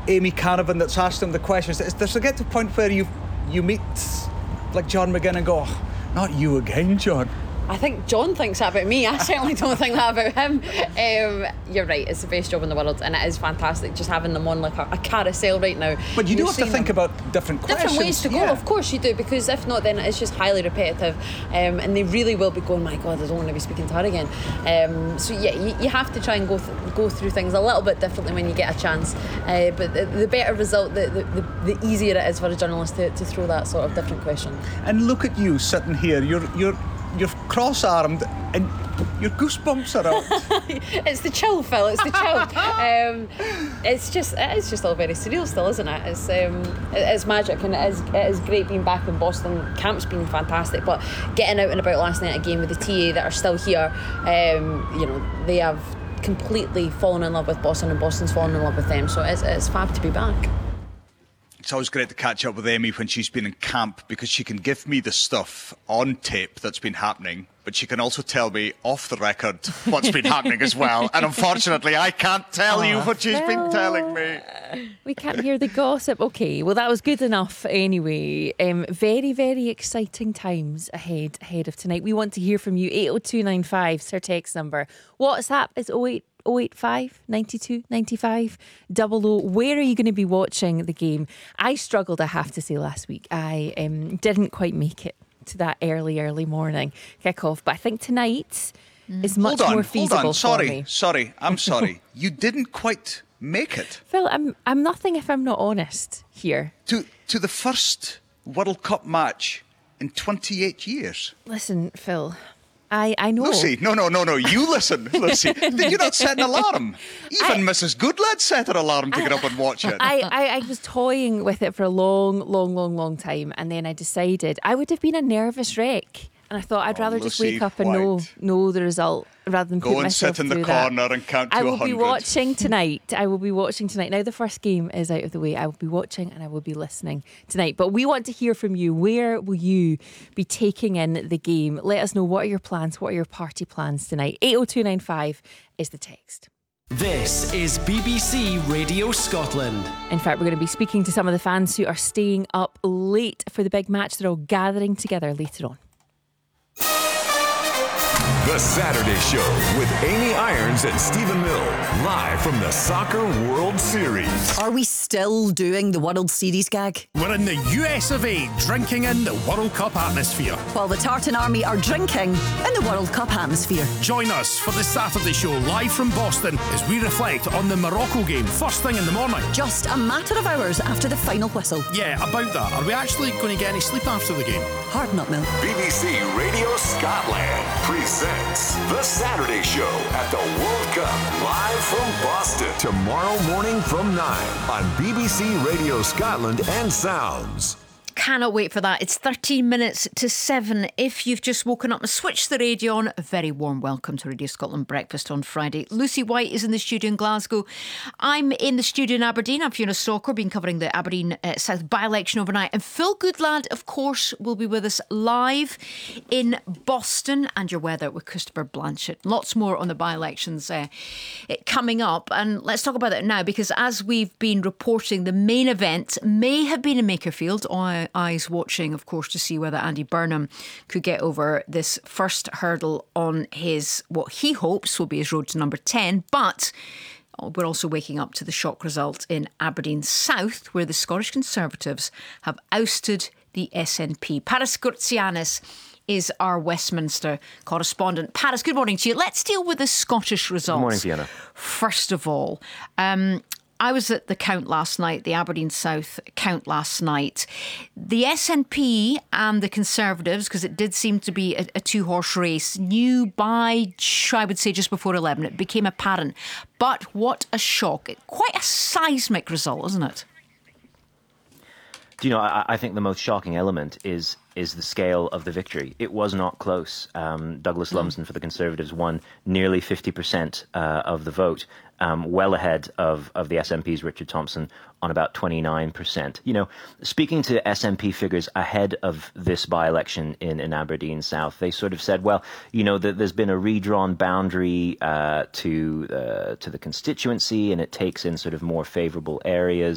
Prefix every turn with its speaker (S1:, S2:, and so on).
S1: Amy Canavan that's asked him the questions. Does it get to a point where you meet like John McGinn and go, oh, not you again, John?
S2: I think John thinks that about me. I certainly don't think that about him. You're right, it's the best job in the world, and it is fantastic just having them on like a carousel right now.
S1: But you do have to think about different questions.
S2: Different ways to go, of course you do, because if not, then it's just highly repetitive, and they really will be going, my God, I don't want to be speaking to her again. So yeah, you have to try and go through things a little bit differently when you get a chance. But the better result, the easier it is for a journalist to throw that sort of different question.
S1: And look at you sitting here. You're cross-armed and your goosebumps are out.
S2: It's the chill, Phil. It's the chill. It's just all very surreal still, isn't it? It's magic, and it is great being back in Boston. Camp's been fantastic, but getting out and about last night again with the TA that are still here, they have completely fallen in love with Boston, and Boston's fallen in love with them. So it's fab to be back.
S1: It's always great to catch up with Amy when she's been in camp, because she can give me the stuff on tape that's been happening, but she can also tell me off the record what's been happening as well. And unfortunately, I can't tell you what she's been telling me.
S3: We can't hear the gossip. Okay, well, that was good enough anyway. Very, very exciting times ahead of tonight. We want to hear from you. 80295 is our text number. WhatsApp is 085 92 95 00. Where are you going to be watching the game? I struggled, I have to say, last week. I didn't quite make it to that early morning kick-off, but I think tonight is much more feasible for me.
S1: Sorry, I'm sorry. You didn't quite make it.
S3: Phil, I'm nothing if I'm not honest here.
S1: To the first World Cup match in 28 years.
S3: Listen, Phil, I know.
S1: Lucy, no. You listen, Lucy. Did you not set an alarm? Even Mrs. Goodlad set her alarm to get up and watch it.
S3: I was toying with it for a long time, and then I decided I would have been a nervous wreck. And I thought I'd rather just wake up and know the result rather than put myself through that.
S1: Go and sit in the corner and count to 100.
S3: I will be watching tonight. Now the first game is out of the way. I will be watching and I will be listening tonight. But we want to hear from you. Where will you be taking in the game? Let us know, what are your plans? What are your party plans tonight? 80295 is the text.
S4: This is BBC Radio Scotland.
S3: In fact, we're going to be speaking to some of the fans who are staying up late for the big match. They're all gathering together later on.
S5: The Saturday Show with Amy Irons and Stephen Mill, live from the Soccer World Series.
S6: Are we still doing the World Series gag?
S7: We're in the US of A, drinking in the World Cup atmosphere.
S6: While the Tartan Army are drinking in the World Cup atmosphere.
S7: Join us for the Saturday Show live from Boston as we reflect on the Morocco game first thing in the morning.
S6: Just a matter of hours after the final whistle.
S7: Yeah, about that. Are we actually going to get any sleep after the game?
S6: Hard not, Mill.
S5: BBC Radio Scotland presents The Saturday Show at the World Cup, live from Boston. Tomorrow morning from 9 on BBC Radio Scotland and Sounds.
S8: Cannot wait for that. It's 13 minutes to 7. If you've just woken up and switched the radio on, a very warm welcome to Radio Scotland Breakfast on Friday. Lucy White is in the studio in Glasgow. I'm in the studio in Aberdeen. I'm Fiona Stalker, been covering the Aberdeen South by-election overnight. And Phil Goodlad, of course, will be with us live in Boston. And your weather with Christopher Blanchett. Lots more on the by-elections coming up. And let's talk about that now, because as we've been reporting, the main event may have been in Makerfield. Eyes watching, of course, to see whether Andy Burnham could get over this first hurdle on his, what he hopes will be his road to number 10. But we're also waking up to the shock result in Aberdeen South, where the Scottish Conservatives have ousted the SNP. Paris Gurtsianis is our Westminster correspondent. Paris, good morning to you. Let's deal with the Scottish results.
S9: Good morning, Fiona.
S8: First of all, I was at the count last night, the Aberdeen South count last night. The SNP and the Conservatives, because it did seem to be a two-horse race, knew by, I would say, just before 11, it became apparent. But what a shock. Quite a seismic result, isn't it?
S9: Do you know, I think the most shocking element is the scale of the victory. It was not close. Douglas Lumsden for the Conservatives won nearly 50% of the vote, well ahead of the SNP's Richard Thompson on about 29%. You know, speaking to SNP figures ahead of this by-election in Aberdeen South, they sort of said, well, you know, there's been a redrawn boundary to the constituency, and it takes in sort of more favourable areas.